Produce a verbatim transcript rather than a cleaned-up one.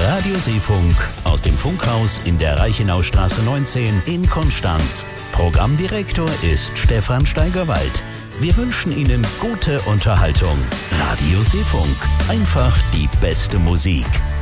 Radio Seefunk aus dem Funkhaus in der Reichenaustraße neunzehn in Konstanz. Programmdirektor ist Stefan Steigerwald. Wir wünschen Ihnen gute Unterhaltung. Radio Seefunk, einfach die beste Musik.